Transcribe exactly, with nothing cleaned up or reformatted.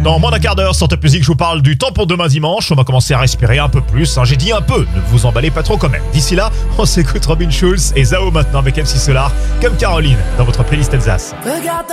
Dans moins d'un quart d'heure sur Top Music, je vous parle du temps pour demain dimanche. On va commencer à respirer un peu plus. Hein. J'ai dit un peu, ne vous emballez pas trop quand même. D'ici là, on s'écoute Robin Schulz et Zao maintenant avec M C Solar, comme Caroline, dans votre playlist Alsace. Regarde